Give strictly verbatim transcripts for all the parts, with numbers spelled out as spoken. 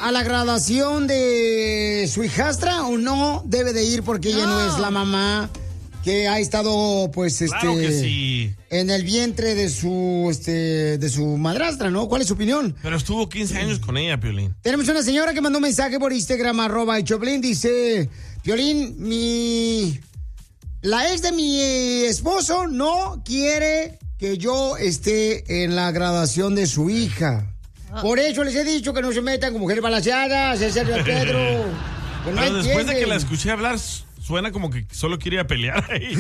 a la graduación de su hijastra o no debe de ir porque ella no, no es la mamá que ha estado, pues, este, claro que sí. en el vientre de su, este, de su madrastra, ¿no? ¿Cuál es su opinión? Pero estuvo quince años con ella, Piolín. Tenemos una señora que mandó un mensaje por Instagram, arroba el Choplin, dice, Piolín, mi, la ex de mi esposo no quiere que yo esté en la graduación de su hija. Por eso les he dicho que no se metan con mujeres balanceadas, ese es el Pedro. Pues no Pero después entienden. de que la escuché hablar, suena como que solo quería pelear ahí.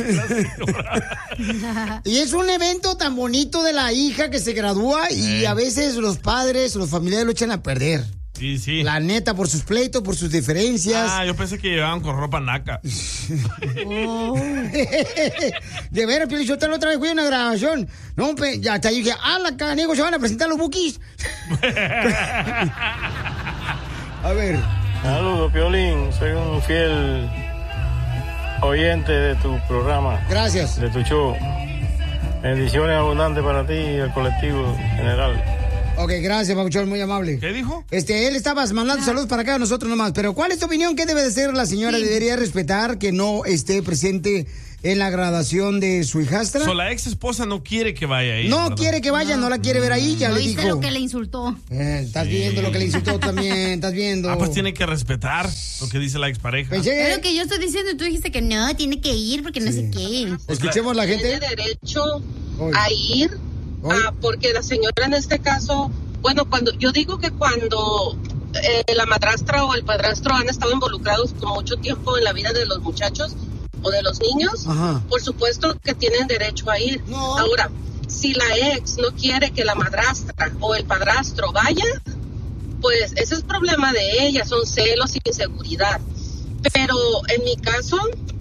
Y es un evento tan bonito de la hija que se gradúa y eh. a veces los padres, los familiares lo echan a perder. Sí, sí. La neta, por sus pleitos, por sus diferencias. Ah, yo pensé que llevaban con ropa naca. Oh. De veras, Pio Lizotelo, otra vez fui a una grabación. No, pe, ya hasta dije, ah, la canego, se van a presentar los bookies. A ver. Saludos, Piolín. Soy un fiel oyente de tu programa. Gracias. De tu show. Bendiciones abundantes para ti y el colectivo general. Ok, gracias, Pabuchón, muy amable. ¿Qué dijo? Este, él estaba mandando ah. saludos para acá a nosotros nomás. Pero, ¿cuál es tu opinión? ¿Qué debe de ser la señora? Sí. ¿Debería respetar que no esté presente en la graduación de su hijastra? So, la ex esposa no quiere que vaya ahí. No ¿verdad? quiere que vaya, no, no la quiere ver ahí, ya no le dijo. ¿Viste lo que le insultó? Eh, estás sí. viendo lo que le insultó también, estás viendo. Ah, pues tiene que respetar lo que dice la expareja. Pues, eh. Es lo que yo estoy diciendo y tú dijiste que no, tiene que ir porque sí. no sé qué. Escuchemos la gente. Tiene derecho Hoy. a ir, a, porque la señora en este caso... Bueno, cuando yo digo que cuando eh, la madrastra o el padrastro han estado involucrados por mucho tiempo en la vida de los muchachos o de los niños, Ajá. por supuesto que tienen derecho a ir. No. Ahora, si la ex no quiere que la madrastra o el padrastro vaya, pues ese es problema de ella, son celos y inseguridad. Pero en mi caso,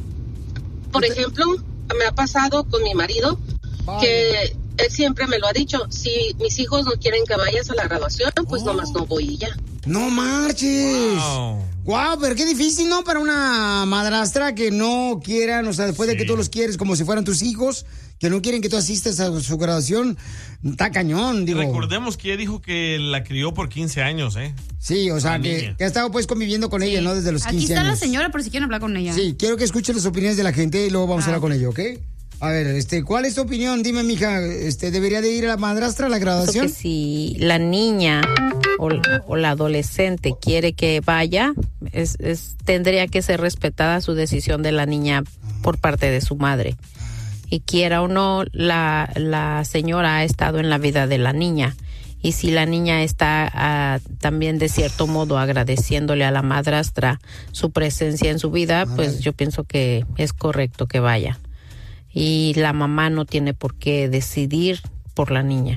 por ejemplo, me ha pasado con mi marido Vaya. que... Él siempre me lo ha dicho, si mis hijos no quieren que vayas a la graduación, pues oh. nomás no voy y ya. ¡No marches! ¡Wow! ¡Wow! Pero qué difícil, ¿no? Para una madrastra que no quieran, o sea, después sí. de que tú los quieres como si fueran tus hijos, que no quieren que tú asistas a su graduación, está cañón, digo. Recordemos que ella dijo que la crió por quince años, ¿eh? Sí, o sea, que, que ha estado pues conviviendo con sí. ella, ¿no? Desde los Aquí quince años. Aquí está la señora por si quieren hablar con ella. Sí, quiero que escuchen las opiniones de la gente y luego vamos ah. a hablar con ella, ¿ok? A ver, este, ¿cuál es tu opinión? Dime, mija, este, ¿debería de ir a la madrastra a la graduación? Que si la niña o, o la adolescente quiere que vaya, es, es, tendría que ser respetada su decisión de la niña por parte de su madre. Y quiera o no, la, la señora ha estado en la vida de la niña. Y si la niña está uh, también de cierto modo agradeciéndole a la madrastra su presencia en su vida, pues yo pienso que es correcto que vaya. Y la mamá no tiene por qué decidir por la niña.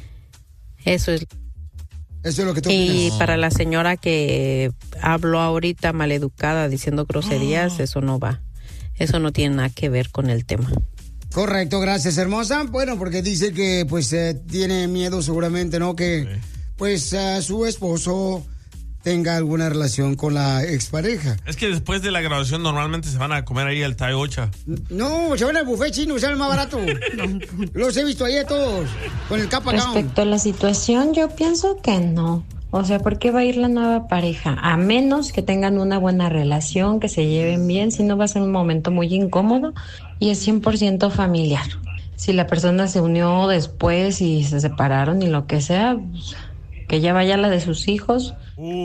Eso es. Eso es lo que tú Y opinas. para la señora que habló ahorita maleducada diciendo groserías, oh. eso no va. Eso no tiene nada que ver con el tema. Correcto, gracias, hermosa. Bueno, porque dice que pues eh, tiene miedo seguramente, ¿no? Que sí. pues uh, su esposo tenga alguna relación con la expareja. Es que después de la graduación normalmente se van a comer ahí al Thai Ocha. No, se van al buffet chino, sale más barato. Los he visto ahí a todos, con el capa down. Respecto a la situación, yo pienso que no. O sea, ¿por qué va a ir la nueva pareja? A menos que tengan una buena relación, que se lleven bien, si no va a ser un momento muy incómodo y es cien por ciento familiar. Si la persona se unió después y se separaron y lo que sea, pues, que ya vaya la de sus hijos.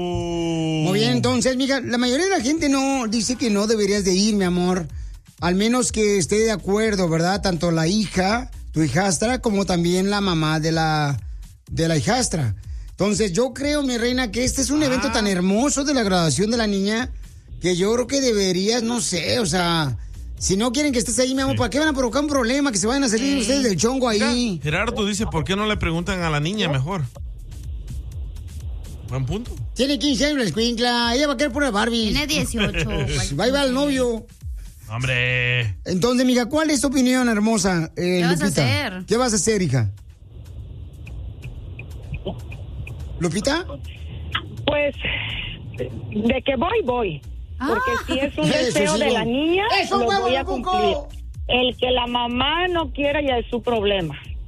Uh. Muy bien, entonces, mija, la mayoría de la gente no dice que no deberías de ir, mi amor. Al menos que esté de acuerdo, ¿verdad? Tanto la hija, tu hijastra, como también la mamá de la, de la hijastra. Entonces, yo creo, mi reina, que este es un ah. evento tan hermoso de la graduación de la niña que yo creo que deberías, no sé, o sea, si no quieren que estés ahí, mi amor, sí. ¿para qué van a provocar un problema? Que se vayan a salir sí. ustedes del chongo ahí. Mira, Gerardo dice, ¿por qué no le preguntan a la niña mejor? Buen punto. Tiene quince años la escuincla, ella va a querer pura Barbie. Tiene dieciocho. Va a ir al novio. Hombre. Entonces, mija, ¿cuál es tu opinión, hermosa? Eh, ¿Qué vas Lupita? a hacer? ¿Qué vas a hacer, hija? ¿Lupita? Pues, de que voy, voy. Porque ah. si es un deseo sí, de la niña, lo voy a cumplir. El que la mamá no quiera ya es su problema.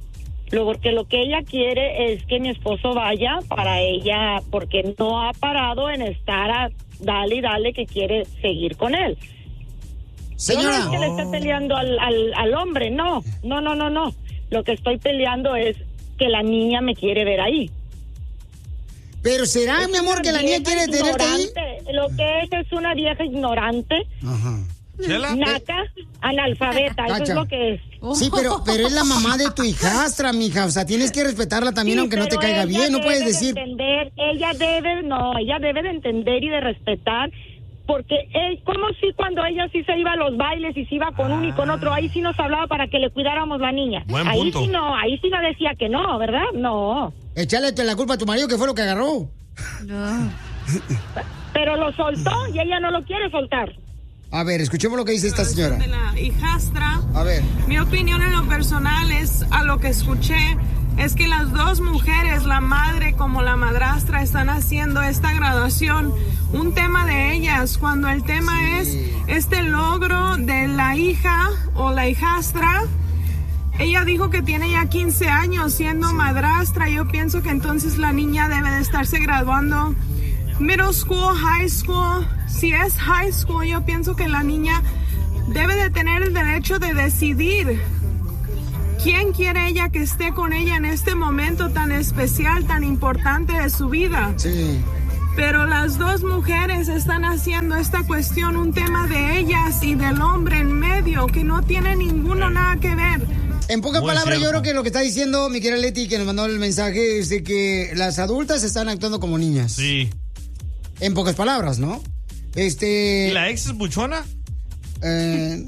Lo, porque lo que ella quiere es que mi esposo vaya para ella, porque no ha parado en estar a dale y dale que quiere seguir con él. Señora. No es que le esté peleando al, al, al hombre, no, no, no, no, no. Lo que estoy peleando es que la niña me quiere ver ahí. Pero será, es mi amor, que la niña quiere tenerte ahí. Lo que es es una vieja ignorante. Ajá. Naca, analfabeta, Cacha. eso es lo que es. Sí, pero, pero es la mamá de tu hijastra, mija. O sea, tienes que respetarla también, sí, aunque no te caiga bien. No puedes decir. De entender, ella debe, no, ella debe de entender y de respetar. Porque él, como si cuando ella sí se iba a los bailes y se iba con ah. uno y con otro, ahí sí nos hablaba para que le cuidáramos la niña. Buen ahí punto. sí no, ahí sí no decía que no, ¿verdad? No. Échale la culpa a tu marido, que fue lo que agarró. No. Pero lo soltó y ella no lo quiere soltar. A ver, escuchemos lo que dice esta señora. De la hijastra. A ver. Mi opinión en lo personal es, a lo que escuché, es que las dos mujeres, la madre como la madrastra, están haciendo esta graduación un tema de ellas, cuando el tema sí. es este logro de la hija o la hijastra. Ella dijo que tiene ya quince años siendo sí. madrastra. Yo pienso que entonces la niña debe de estarse graduando middle school, high school. Si es high school, yo pienso que la niña debe de tener el derecho de decidir quién quiere ella que esté con ella en este momento tan especial, tan importante de su vida. Sí. Pero las dos mujeres están haciendo esta cuestión un tema de ellas y del hombre en medio, que no tiene ninguno nada que ver. En pocas Muy palabras, cierto. yo creo que lo que está diciendo mi querida Leti, que nos mandó el mensaje, es de que las adultas están actuando como niñas. Sí. En pocas palabras, ¿no? Este... ¿Y la ex es buchona? Eh...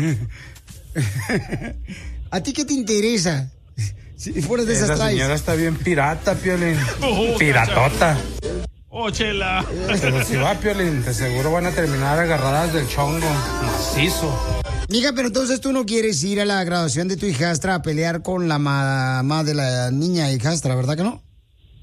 ¿A ti qué te interesa? Si fuera de esas Esa traes. señora está bien pirata, Piolín. Oh, Piratota. Oh, chela. Pero si va, Piolín, de seguro van a terminar agarradas del chongo. Macizo. Mija, pero entonces tú no quieres ir a la graduación de tu hijastra a pelear con la mamá de la niña hijastra, ¿verdad que no?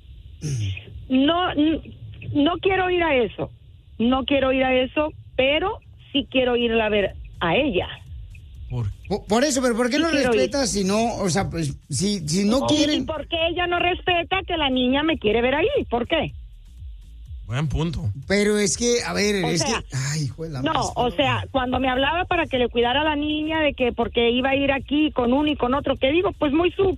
No, no quiero ir a eso. No quiero ir a eso, pero sí quiero ir a ver a ella. ¿Por, por, por eso, pero ¿por qué sí no respetas si no, o sea, pues, si, si no, no quieren? ¿Y por qué ella no respeta que la niña me quiere ver ahí? ¿Por qué? Buen punto. Pero es que, a ver, o es sea, que... Ay, hijo de la no, maestra. o sea, cuando me hablaba para que le cuidara a la niña, de que porque iba a ir aquí con uno y con otro, ¿qué digo? Pues muy su...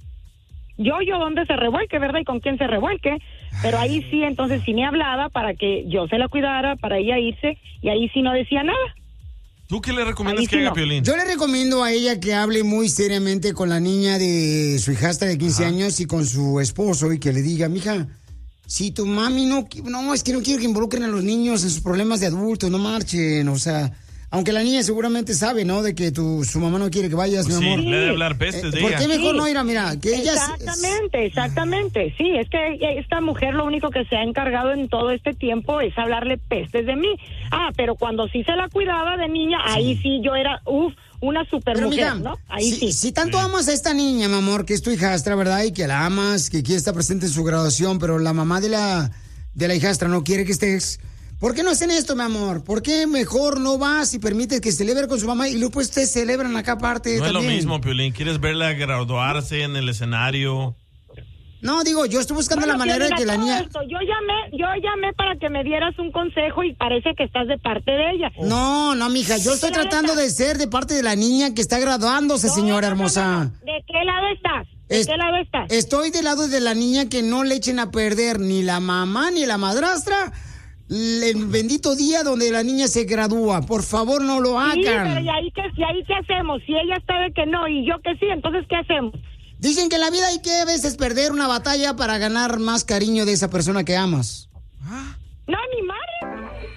Yo, yo, ¿dónde se revuelque, verdad? Y con quién se revuelque. Pero ahí sí, entonces sí me hablaba para que yo se la cuidara, para ella irse, y ahí sí no decía nada. ¿Tú qué le recomiendas Ahí que sí haga, no. Piolín? Yo le recomiendo a ella que hable muy seriamente con la niña de su hijastra de quince Ajá. años y con su esposo y que le diga, mija, si tu mami no... No, es que no quiero que involucren a los niños en sus problemas de adultos, no marchen, o sea... Aunque la niña seguramente sabe, ¿no? De que tu, su mamá no quiere que vayas, Pues mi sí, amor. le debe hablar pestes Eh, de ¿Por ella. qué mejor Sí. no ir a, mira, que ella... Exactamente, exactamente. Sí, es que esta mujer lo único que se ha encargado en todo este tiempo es hablarle pestes de mí. Ah, pero cuando sí se la cuidaba de niña, sí. ahí sí yo era, uff, una super Pero, mujer, mija, ¿no? Ahí si, sí. si tanto Sí. amas a esta niña, mi amor, que es tu hijastra, ¿verdad? Y que la amas, que quiere estar presente en su graduación, pero la mamá de la, de la hijastra no quiere que estés... ¿Por qué no hacen esto, mi amor? ¿Por qué mejor no vas y permites que celebre con su mamá y luego ustedes celebran acá aparte No también? es lo mismo, Piolín. ¿Quieres verla graduarse en el escenario? No, digo, yo estoy buscando Bueno, la manera de Piolín, que la a todo niña... esto, yo llamé, yo llamé para que me dieras un consejo y parece que estás de parte de ella. No, no, mija, yo estoy ¿De qué lado tratando de estás? ser de parte de la niña que está graduándose, No, señora no, no, hermosa. no, no. ¿De qué lado estás? ¿De Es- qué lado estás? Estoy del lado de la niña que no le echen a perder ni la mamá ni la madrastra el bendito día donde la niña se gradúa. Por favor, no lo Sí, pero hagan. ¿y ahí, qué, ¿y ahí qué hacemos? Si ella sabe que no y yo que sí, entonces ¿qué hacemos? Dicen que en la vida hay que a veces perder una batalla para ganar más cariño de esa persona que amas. No, ni